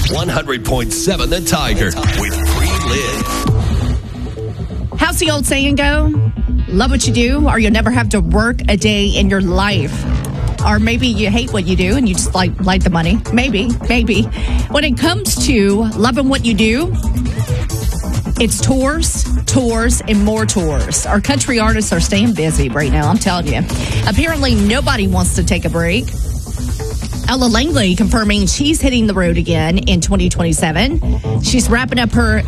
100.7 The Tiger with Pre-Lit. How's the old saying go? Love what you do, or you'll never have to work a day in your life. Or maybe you hate what you do and you just like the money. Maybe. When it comes to loving what you do, it's tours, and more tours. Our country artists are staying busy right now, I'm telling you. Apparently, nobody wants to take a break. Ella Langley confirming she's hitting the road again in 2027. She's wrapping up her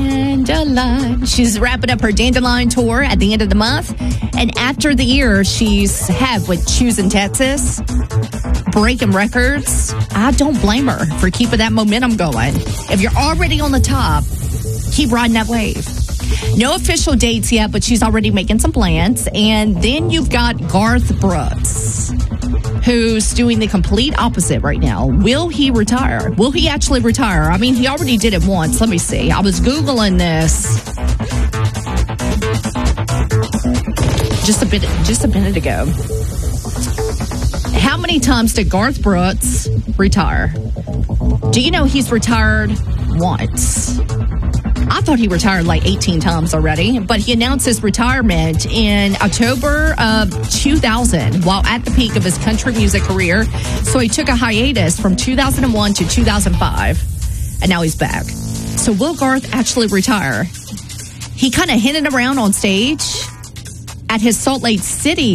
Dandelion tour at the end of the month. And after the year she's had with Choosing Texas, breaking records, I don't blame her for keeping that momentum going. If you're already on the top, keep riding that wave. No official dates yet, but she's already making some plans. And then you've got Garth Brooks, who's doing the complete opposite right now. Will he retire? Will he actually retire? I mean, he already did it once. Let me see. I was Googling this just a minute ago. How many times did Garth Brooks retire? Do you know he's retired once? I thought he retired like 18 times already, but he announced his retirement in October of 2000 while at the peak of his country music career. So he took a hiatus from 2001 to 2005, and now he's back. So will Garth actually retire? He kind of hinted around on stage at his Salt Lake City